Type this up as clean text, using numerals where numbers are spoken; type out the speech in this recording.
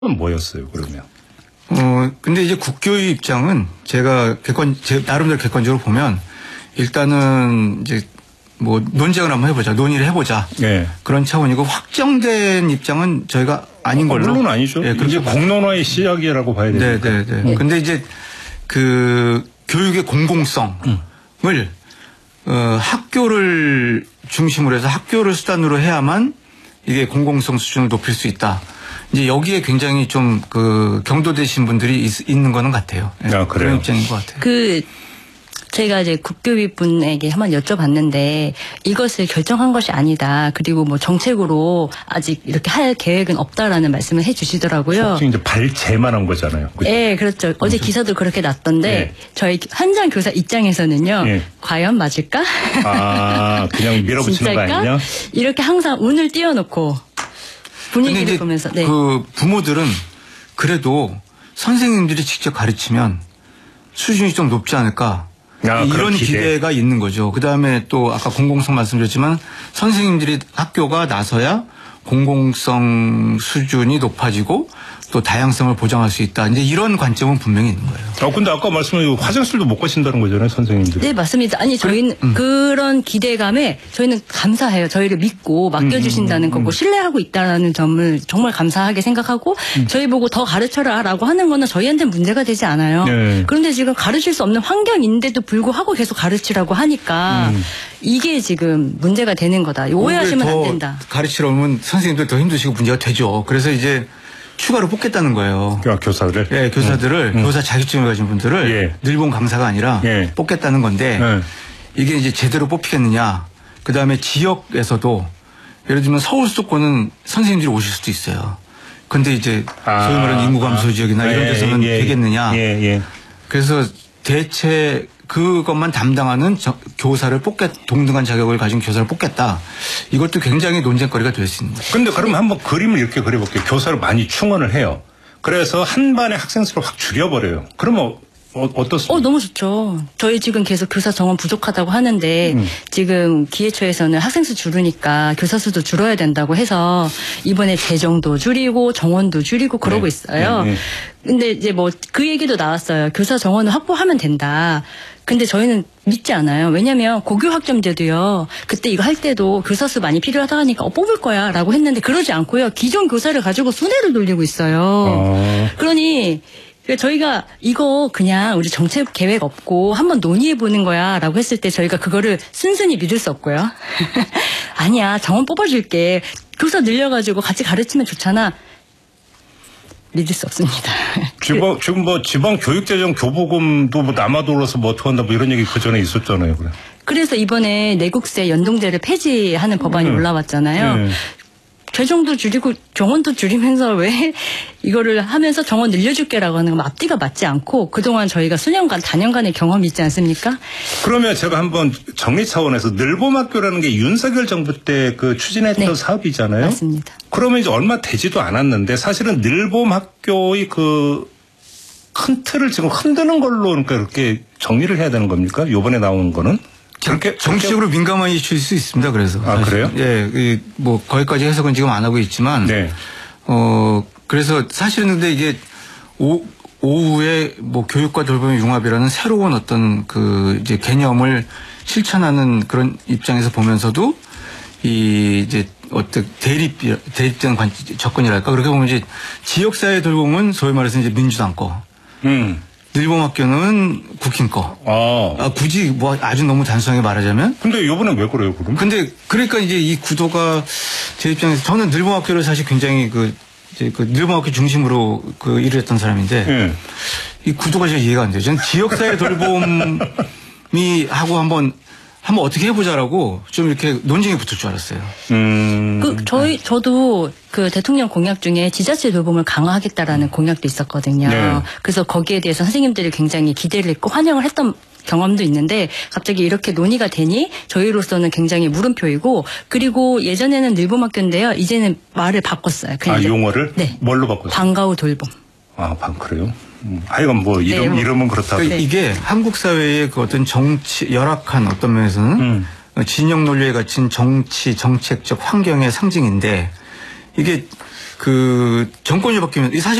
뭐였어요, 그러면? 근데 이제 국교의 입장은 제가 제 나름대로 객관적으로 보면 일단은 이제 뭐 논쟁을 한번 해보자, 논의를 해보자. 네. 그런 차원이고 확정된 입장은 저희가 아닌 걸로. 물론 아니죠. 네, 이제 공론화의 시작이라고 봐야 되니까. 네. 근데 이제 그 교육의 공공성을 학교를 중심으로 해서 학교를 수단으로 해야만 이게 공공성 수준을 높일 수 있다. 이제 여기에 굉장히 좀 그 경도되신 분들이 있는 거는 같아요. 네, 아, 그런 입장인 것 같아요. 제가 이제 국교위 분에게 한번 여쭤봤는데 이것을 결정한 것이 아니다. 그리고 뭐 정책으로 아직 이렇게 할 계획은 없다라는 말씀을 해주시더라고요. 지금 이제 발제만 한 거잖아요. 그렇죠? 네, 그렇죠. 어제 기사도 그렇게 났던데 네. 저희 현장 교사 입장에서는요. 네. 과연 맞을까? 아, 그냥 밀어붙이는 거 아니냐? 이렇게 항상 운을 띄워놓고 분위기를 보면서. 네. 그 부모들은 그래도 선생님들이 직접 가르치면 수준이 좀 높지 않을까. 이런 기대가 있는 거죠. 그다음에 또 아까 공공성 말씀드렸지만 선생님들이 학교가 나서야 공공성 수준이 높아지고 또 다양성을 보장할 수 있다. 이제 이런 관점은 분명히 있는 거예요. 근데 아까 말씀하신 화장실도 못 가신다는 거잖아요, 선생님들. 네, 맞습니다. 아니, 저희는 그런 기대감에 저희는 감사해요. 저희를 믿고 맡겨주신다는 거고 신뢰하고 있다는 점을 정말 감사하게 생각하고 저희 보고 더 가르쳐라라고 하는 거는 저희한테는 문제가 되지 않아요. 네. 그런데 지금 가르칠 수 없는 환경인데도 불구하고 계속 가르치라고 하니까 이게 지금 문제가 되는 거다. 오해하시면 안 된다. 가르치려면 선생님들 더 힘드시고 문제가 되죠. 그래서 이제 추가로 뽑겠다는 거예요. 교사들? 네, 교사들을, 교사 자격증을 가진 분들을 늘본 강사가 아니라 뽑겠다는 건데 이게 이제 제대로 뽑히겠느냐. 그 다음에 지역에서도 예를 들면 서울 수도권은 선생님들이 오실 수도 있어요. 근데 이제 소위 말하는 인구 감소 지역이나 이런 데서는 되겠느냐. 그래서 대체 그것만 담당하는 교사를 동등한 자격을 가진 교사를 뽑겠다. 이것도 굉장히 논쟁거리가 될 수 있는 거죠. 근데 그러면 한번 그림을 이렇게 그려볼게요. 교사를 많이 충원을 해요. 그래서 한 반의 학생 수를 확 줄여버려요. 그러면 어떻습니까? 너무 좋죠. 저희 지금 계속 교사 정원 부족하다고 하는데 지금 기회처에서는 학생 수 줄으니까 교사 수도 줄어야 된다고 해서 이번에 재정도 줄이고 정원도 줄이고 그러고 있어요. 근데 이제 뭐 그 얘기도 나왔어요. 교사 정원을 확보하면 된다. 근데 저희는 믿지 않아요. 왜냐면 고교 학점제도요. 그때 이거 할 때도 교사 수 많이 필요하다 하니까 뽑을 거야 라고 했는데 그러지 않고요. 기존 교사를 가지고 순회를 돌리고 있어요. 그러니 저희가 이거 그냥 우리 정책 계획 없고 한번 논의해 보는 거야 라고 했을 때 저희가 그거를 순순히 믿을 수 없고요. 아니야, 정원 뽑아줄게. 교사 늘려가지고 같이 가르치면 좋잖아. 믿을 수 없습니다. 지금 뭐 지방 교육재정 교부금도 뭐 남아돌아서 뭐 어떡한다 뭐 이런 얘기 그 전에 있었잖아요. 그래서 이번에 내국세 연동제를 폐지하는 법안이 올라왔잖아요. 재정도 줄이고 정원도 줄이면서 왜 이거를 하면서 정원 늘려줄게라고 하는 건 앞뒤가 맞지 않고 그동안 저희가 수년간 단연간의 경험이 있지 않습니까? 그러면 제가 한번 정리 차원에서 늘봄학교라는 게 윤석열 정부 때 그 추진했던 사업이잖아요. 맞습니다. 그러면 이제 얼마 되지도 않았는데 사실은 늘봄학교의 그 큰 틀을 지금 흔드는 걸로 그러니까 이렇게 정리를 해야 되는 겁니까? 이번에 나오는 거는? 그렇게 정치적으로 민감한 이슈일 수 있습니다. 그래서 그래요? 예, 뭐 거기까지 해석은 지금 안 하고 있지만, 그래서 사실은 근데 이게 오후에 뭐 교육과 돌봄의 융합이라는 새로운 어떤 그 이제 개념을 실천하는 그런 입장에서 보면서도 이 이제 어떤 대립된 접근이랄까 그렇게 보면 이제 지역사회 돌봄은 소위 말해서 이제 민주당 거. 늘봄학교는 국힘 거. 굳이 뭐 아주 너무 단순하게 말하자면. 근데 이번엔 왜 그래요, 그럼? 근데 그러니까 이제 이 구도가 제 입장에서 저는 늘봄학교를 사실 굉장히 그 늘봄학교 중심으로 그 일을 했던 사람인데 이 구도가 잘 이해가 안 돼요. 저는 지역사회 돌봄이 하고 한번 어떻게 해보자라고 좀 이렇게 논쟁이 붙을 줄 알았어요. 저도 그 대통령 공약 중에 지자체 돌봄을 강화하겠다라는 공약도 있었거든요. 그래서 거기에 대해서 선생님들이 굉장히 기대를 했고 환영을 했던 경험도 있는데 갑자기 이렇게 논의가 되니 저희로서는 굉장히 물음표이고 그리고 예전에는 늘봄학교인데요. 이제는 말을 바꿨어요. 그냥 용어를? 네. 뭘로 바꿨어요? 방과후 돌봄. 그래요? 하여간 뭐 이름은 그렇다. 그러니까 이게 한국 사회의 그 어떤 열악한 어떤 면에서는 진영 논리에 갇힌 정치 정책적 환경의 상징인데 이게 그 정권이 바뀌면 사실